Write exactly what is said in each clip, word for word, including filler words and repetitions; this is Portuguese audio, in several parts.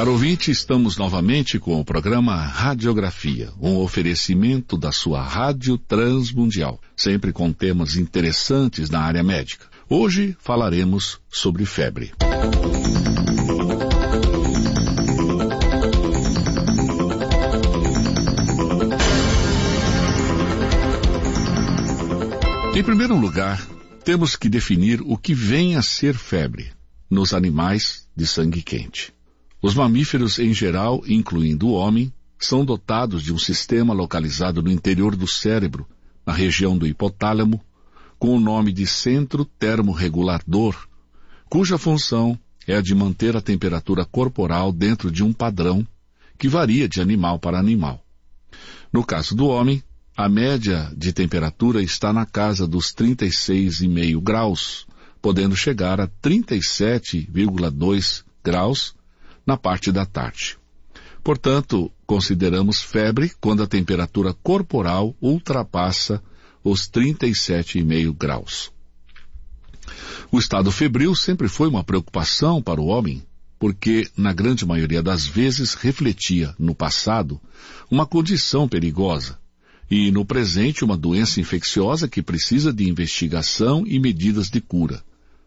Caro ouvinte, estamos novamente com o programa Radiografia, um oferecimento da sua Rádio Transmundial, sempre com temas interessantes na área médica. Hoje falaremos sobre febre. Em primeiro lugar, temos que definir o que vem a ser febre nos animais de sangue quente. Os mamíferos em geral, incluindo o homem, são dotados de um sistema localizado no interior do cérebro, na região do hipotálamo, com o nome de centro termorregulador, cuja função é a de manter a temperatura corporal dentro de um padrão que varia de animal para animal. No caso do homem, a média de temperatura está na casa dos trinta e seis vírgula cinco graus, podendo chegar a trinta e sete vírgula dois graus na parte da tarde. Portanto, consideramos febre quando a temperatura corporal ultrapassa os trinta e sete vírgula cinco graus. O estado febril sempre foi uma preocupação para o homem, porque, na grande maioria das vezes, refletia, no passado, uma condição perigosa, e, no presente, uma doença infecciosa que precisa de investigação e medidas de cura.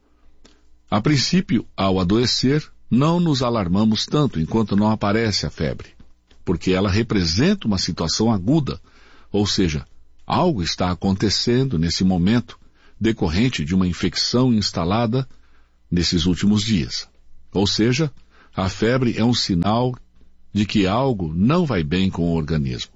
A princípio, ao adoecer, não nos alarmamos tanto enquanto não aparece a febre, porque ela representa uma situação aguda, ou seja, algo está acontecendo nesse momento decorrente de uma infecção instalada nesses últimos dias. Ou seja, a febre é um sinal de que algo não vai bem com o organismo.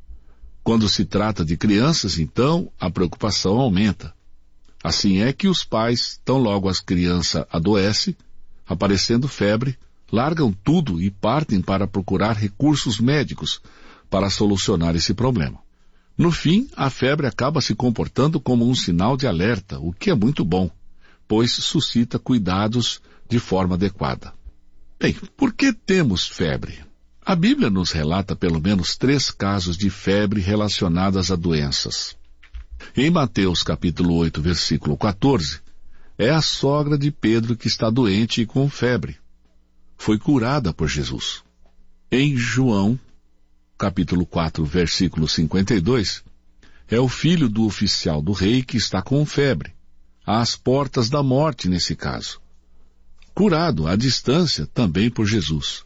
Quando se trata de crianças, então, a preocupação aumenta. Assim é que os pais, tão logo a criança adoece, aparecendo febre, largam tudo e partem para procurar recursos médicos para solucionar esse problema. No fim, a febre acaba se comportando como um sinal de alerta, o que é muito bom, pois suscita cuidados de forma adequada. Bem, por que temos febre? A Bíblia nos relata pelo menos três casos de febre relacionadas a doenças. Em Mateus capítulo oito, versículo quatorze, é a sogra de Pedro que está doente e com febre. Foi curada por Jesus. Em João, capítulo quatro, versículo cinquenta e dois, é o filho do oficial do rei que está com febre, às portas da morte nesse caso. Curado à distância também por Jesus.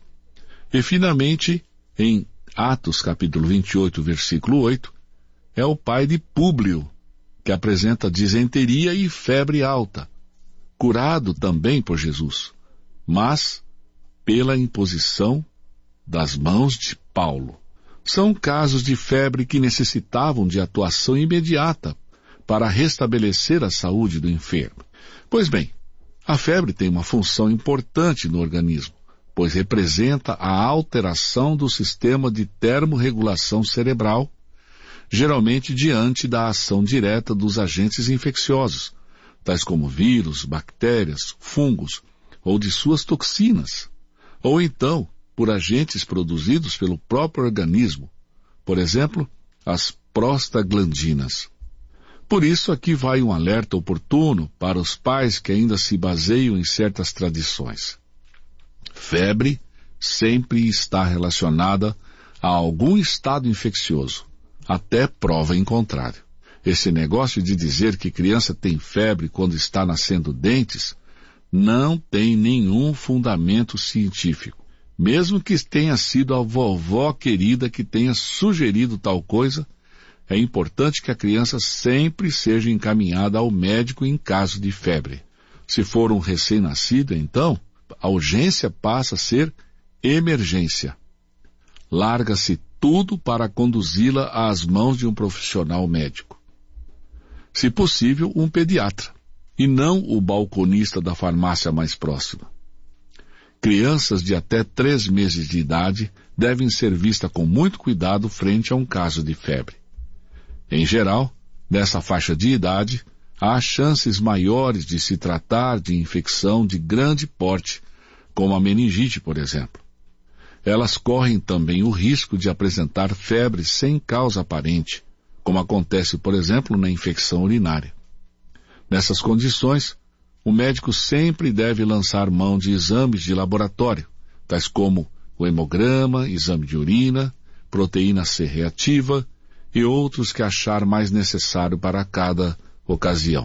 E finalmente, em Atos capítulo vinte e oito, versículo oito, é o pai de Públio, que apresenta disenteria e febre alta, curado também por Jesus, mas pela imposição das mãos de Paulo. São casos de febre que necessitavam de atuação imediata para restabelecer a saúde do enfermo. Pois bem, a febre tem uma função importante no organismo, pois representa a alteração do sistema de termorregulação cerebral, geralmente diante da ação direta dos agentes infecciosos, tais como vírus, bactérias, fungos, ou de suas toxinas, ou então por agentes produzidos pelo próprio organismo, por exemplo, as prostaglandinas. Por isso, aqui vai um alerta oportuno para os pais que ainda se baseiam em certas tradições. Febre sempre está relacionada a algum estado infeccioso, até prova em contrário. Esse negócio de dizer que criança tem febre quando está nascendo dentes não tem nenhum fundamento científico. Mesmo que tenha sido a vovó querida que tenha sugerido tal coisa, é importante que a criança sempre seja encaminhada ao médico em caso de febre. Se for um recém-nascido, então, a urgência passa a ser emergência. Larga-se tudo para conduzi-la às mãos de um profissional médico. Se possível, um pediatra, e não o balconista da farmácia mais próxima. Crianças de até três meses de idade devem ser vistas com muito cuidado frente a um caso de febre. Em geral, nessa faixa de idade, há chances maiores de se tratar de infecção de grande porte, como a meningite, por exemplo. Elas correm também o risco de apresentar febre sem causa aparente, como acontece, por exemplo, na infecção urinária. Nessas condições, o médico sempre deve lançar mão de exames de laboratório, tais como o hemograma, exame de urina, proteína C reativa e outros que achar mais necessário para cada ocasião.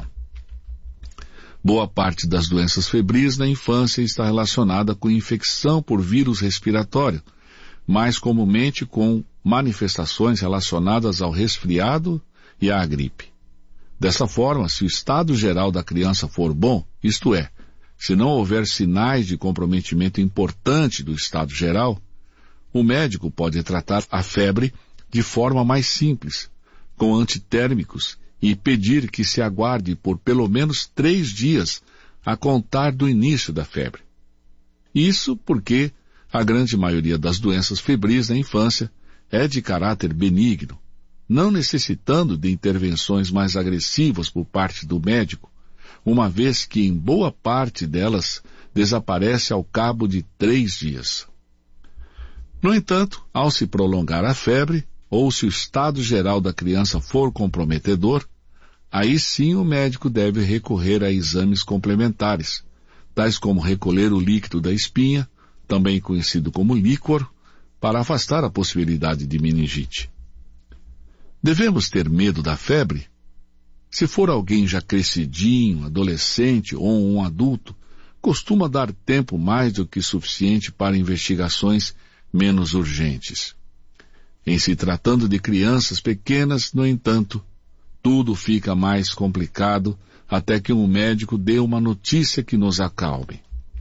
Boa parte das doenças febris na infância está relacionada com infecção por vírus respiratório, mais comumente com manifestações relacionadas ao resfriado e à gripe. Dessa forma, se o estado geral da criança for bom, isto é, se não houver sinais de comprometimento importante do estado geral, o médico pode tratar a febre de forma mais simples, com antitérmicos, e pedir que se aguarde por pelo menos três dias a contar do início da febre. Isso porque a grande maioria das doenças febris na infância é de caráter benigno, não necessitando de intervenções mais agressivas por parte do médico, uma vez que em boa parte delas desaparece ao cabo de três dias. No entanto, ao se prolongar a febre, ou se o estado geral da criança for comprometedor, aí sim o médico deve recorrer a exames complementares, tais como recolher o líquido da espinha, também conhecido como líquor, para afastar a possibilidade de meningite. Devemos ter medo da febre? Se for alguém já crescidinho, adolescente ou um adulto, costuma dar tempo mais do que suficiente para investigações menos urgentes. Em se tratando de crianças pequenas, no entanto, tudo fica mais complicado até que um médico dê uma notícia que nos acalme.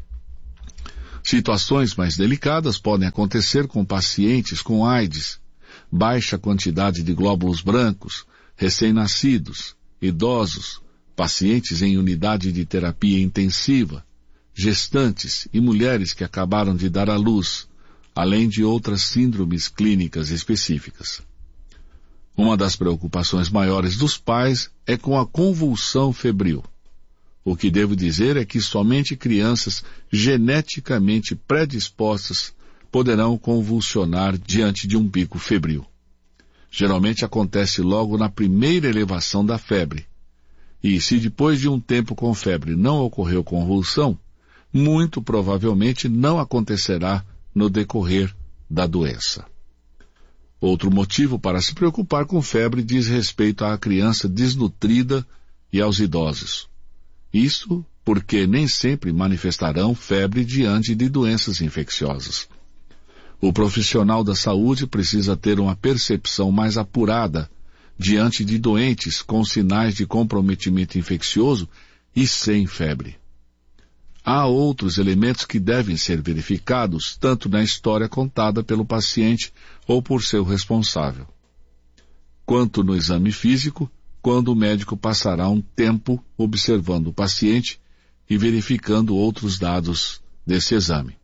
Situações mais delicadas podem acontecer com pacientes com AIDS, baixa quantidade de glóbulos brancos, recém-nascidos, idosos, pacientes em unidade de terapia intensiva, gestantes e mulheres que acabaram de dar à luz, além de outras síndromes clínicas específicas. Uma das preocupações maiores dos pais é com a convulsão febril. O que devo dizer é que somente crianças geneticamente predispostas poderão convulsionar diante de um pico febril. Geralmente acontece logo na primeira elevação da febre. E se depois de um tempo com febre não ocorreu convulsão, muito provavelmente não acontecerá no decorrer da doença. Outro motivo para se preocupar com febre diz respeito à criança desnutrida e aos idosos. Isso porque nem sempre manifestarão febre diante de doenças infecciosas. O profissional da saúde precisa ter uma percepção mais apurada diante de doentes com sinais de comprometimento infeccioso e sem febre. Há outros elementos que devem ser verificados tanto na história contada pelo paciente ou por seu responsável, quanto no exame físico, quando o médico passará um tempo observando o paciente e verificando outros dados desse exame.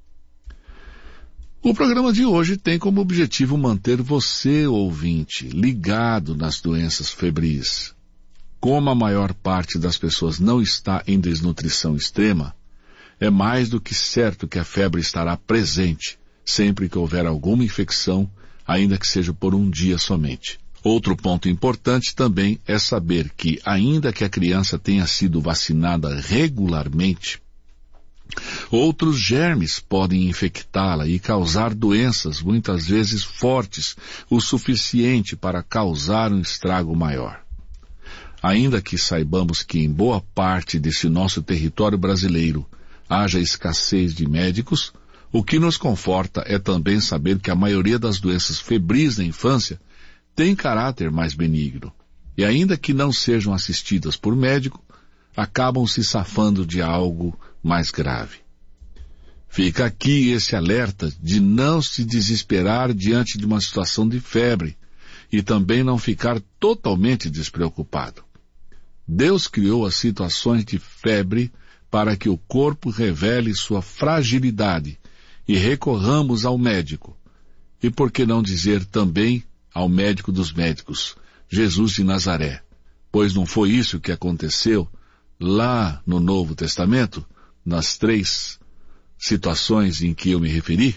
O programa de hoje tem como objetivo manter você, ouvinte, ligado nas doenças febris. Como a maior parte das pessoas não está em desnutrição extrema, é mais do que certo que a febre estará presente sempre que houver alguma infecção, ainda que seja por um dia somente. Outro ponto importante também é saber que, ainda que a criança tenha sido vacinada regularmente, outros germes podem infectá-la e causar doenças muitas vezes fortes o suficiente para causar um estrago maior. Ainda que saibamos que em boa parte desse nosso território brasileiro haja escassez de médicos, o que nos conforta é também saber que a maioria das doenças febris na infância tem caráter mais benigno, e ainda que não sejam assistidas por médico, acabam se safando de algo mais grave. Fica aqui esse alerta de não se desesperar diante de uma situação de febre e também não ficar totalmente despreocupado. Deus criou as situações de febre para que o corpo revele sua fragilidade e recorramos ao médico. E por que não dizer também ao médico dos médicos, Jesus de Nazaré? Pois não foi isso que aconteceu lá no Novo Testamento, nas três situações em que eu me referi?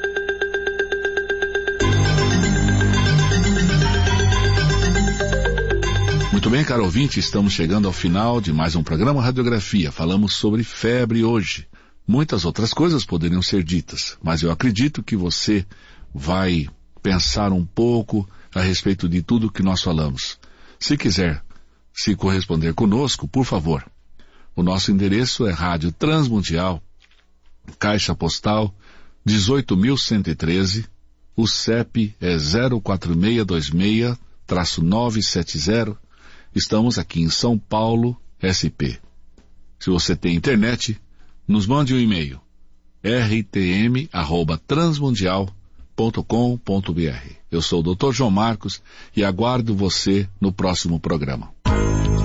Muito bem, caro ouvinte, estamos chegando ao final de mais um programa Radiografia. Falamos sobre febre hoje, Muitas outras coisas poderiam ser ditas, mas eu acredito que você vai pensar um pouco a respeito de tudo que nós falamos. Se quiser se corresponder conosco, por favor. O nosso endereço é Rádio Transmundial, Caixa Postal dezoito mil cento e treze, o C E P é zero quatro seis dois seis nove sete zero. Estamos aqui em São Paulo, S P. Se você tem internet, nos mande um e-mail, r t m arroba transmundial ponto com ponto b r. Eu sou o doutor João Marcos e aguardo você no próximo programa.